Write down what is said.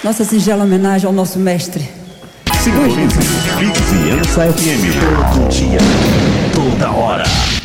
Nossa singela homenagem ao nosso mestre. Sintonize Viziança FM. Todo dia, toda hora.